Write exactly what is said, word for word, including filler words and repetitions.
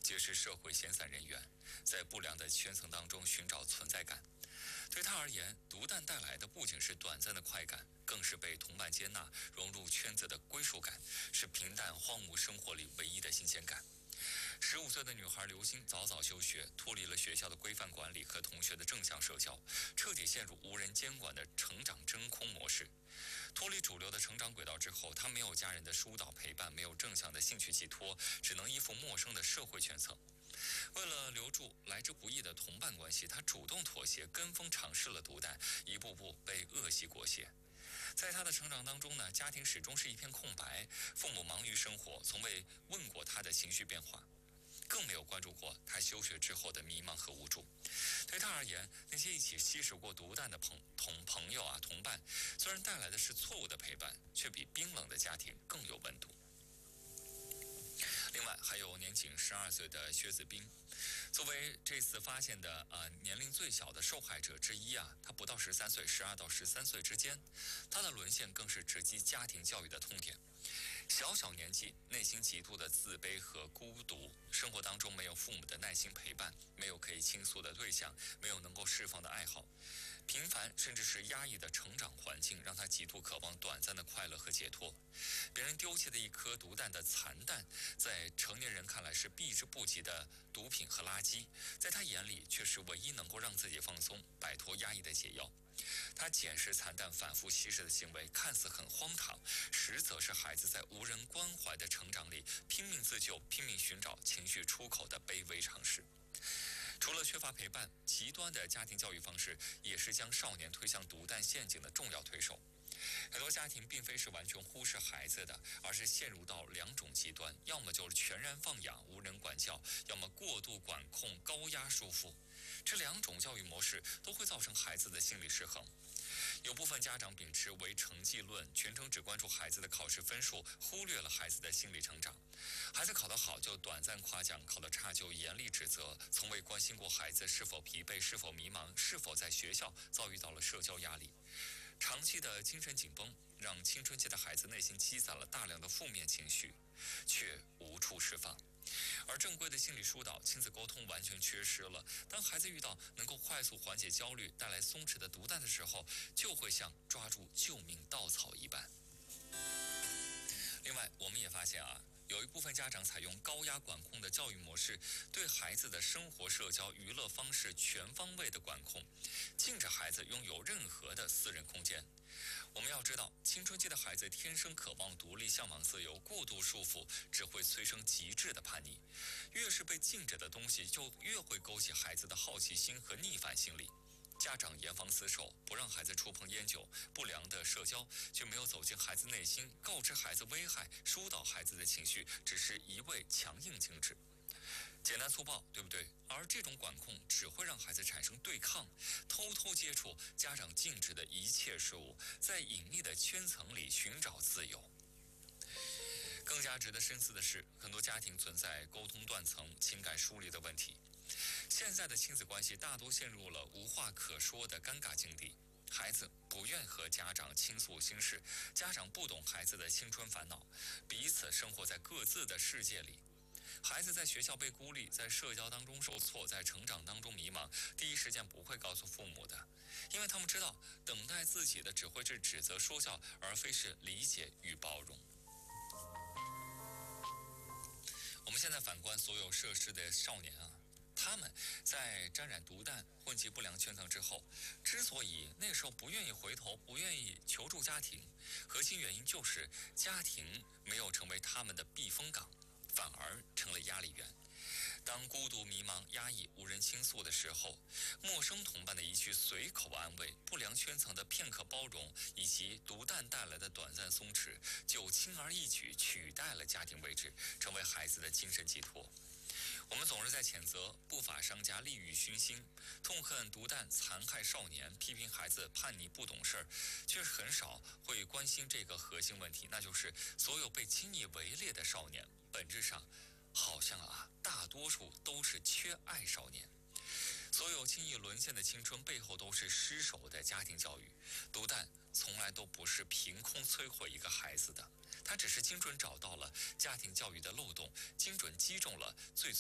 皆是社会闲散人员，在不良的圈层当中寻找存在感。对他而言，毒弹带来的不仅是短暂的快感，更是被同伴接纳、融入圈子的归属感，是平淡荒芜生活里唯一的新鲜感。十五岁的女孩刘星早早休学，脱离了学校的规范管理和同学的正向社交，彻底陷入无人监管的成长真空模式。脱离主流的成长轨道之后，她没有家人的疏导陪伴，没有正向的兴趣寄托，只能依附陌生的社会圈层。为了留住来之不易的同伴关系，她主动妥协，跟风尝试了毒弹，一步步被恶习裹挟。在他的成长当中呢，家庭始终是一片空白，父母忙于生活，从未问过他的情绪变化，更没有关注过他休学之后的迷茫和无助。对他而言，那些一起吸食过毒弹的朋同朋友啊同伴，虽然带来的是错误的陪伴，却比冰冷的家庭更有温度。另外还有年仅十二岁的薛子斌，作为这次发现的呃年龄最小的受害者之一啊，他不到十三岁，十二到十三岁之间，他的沦陷更是直击家庭教育的痛点。小小年纪，内心极度的自卑和孤独，生活当中没有父母的耐心陪伴，没有可以倾诉的对象，没有能够释放的爱好，平凡甚至是压抑的成长环境，让他极度渴望短暂的快乐和解脱。别人丢弃的一颗毒弹的残弹，在成年人看来是避之不及的毒品和垃圾，在他眼里却是唯一能够让自己放松、摆脱压抑的解药。他捡拾残弹、反复吸食的行为看似很荒唐，实则是孩子在无人关怀的成长里拼命自救、拼命寻找情绪出口的卑微尝试。除了缺乏陪伴，极端的家庭教育方式也是将少年推向毒弹陷阱的重要推手。很多家庭并非是完全忽视孩子的，而是陷入到两种极端，要么就是全然放养无人管教，要么过度管控高压束缚。这两种教育模式都会造成孩子的心理失衡。有部分家长秉持唯成绩论，全程只关注孩子的考试分数，忽略了孩子的心理成长。孩子考得好就短暂夸奖，考得差就严厉指责，从未关心过孩子是否疲惫、是否迷茫、是否在学校遭遇到了社交压力。长期的精神紧绷，让青春期的孩子内心积攒了大量的负面情绪，却无处释放。而正规的心理疏导、亲子沟通完全缺失了。当孩子遇到能够快速缓解焦虑、带来松弛的毒弹的时候，就会像抓住救命稻草一般。另外，我们也发现啊，有一部分家长采用高压管控的教育模式，对孩子的生活、社交、娱乐方式全方位的管控，禁止孩子拥有任何的私人空间。我们要知道，青春期的孩子天生渴望独立、向往自由，过度束缚只会催生极致的叛逆。越是被禁止的东西，就越会勾起孩子的好奇心和逆反心理。家长严防死守，不让孩子触碰烟酒、不良的社交，却没有走进孩子内心，告知孩子危害，疏导孩子的情绪，只是一味强硬禁止。简单粗暴，对不对？而这种管控只会让孩子产生对抗，偷偷接触家长禁止的一切事物，在隐秘的圈层里寻找自由。更加值得深思的是，很多家庭存在沟通断层、情感疏离的问题。现在的亲子关系大多陷入了无话可说的尴尬境地，孩子不愿和家长倾诉心事，家长不懂孩子的青春烦恼，彼此生活在各自的世界里。孩子在学校被孤立，在社交当中受挫，在成长当中迷茫，第一时间不会告诉父母的，因为他们知道，等待自己的只会是指责说教，而非是理解与包容。我们现在反观所有涉事的少年啊，他们在沾染毒弹、混迹不良圈层之后，之所以那时候不愿意回头、不愿意求助家庭，核心原因就是家庭没有成为他们的避风港，反而成了压力源。当孤独、迷茫、压抑、无人倾诉的时候，陌生同伴的一句随口安慰，不良圈层的片刻包容，以及毒弹带来的短暂松弛，就轻而易举取代了家庭位置，成为孩子的精神寄托。我们总是在谴责不法商家利欲熏心，痛恨毒弹残害少年，批评孩子叛逆不懂事，却很少会关心这个核心问题，那就是所有被轻易围猎的少年，本质上好像啊，大多数都是缺爱少年。所有轻易沦陷的青春背后都是失守的家庭教育。毒弹从来都不是凭空摧毁一个孩子的，它只是精准找到了家庭教育的漏洞，精准击中了最